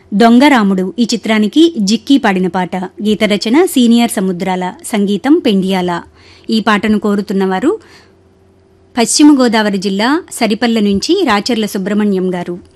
దొంగరాముడు ఈ చిత్రానికి జిక్కీ పాడిన పాట. గీత రచన సీనియర్ సముద్రాల, సంగీతం పెండియాల. ఈ పాటను కోరుతున్నవారు పశ్చిమ గోదావరి జిల్లా సరిపల్ల నుంచి రాచర్ల సుబ్రహ్మణ్యం గారు.